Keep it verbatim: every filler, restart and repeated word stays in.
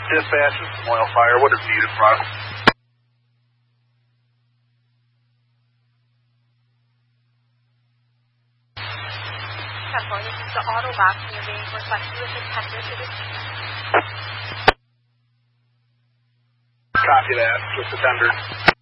Dispatch, this is Oil Fire. What is needed from us? California, this is the auto box near being requested with the tender to the scene. Copy that. Just the tender.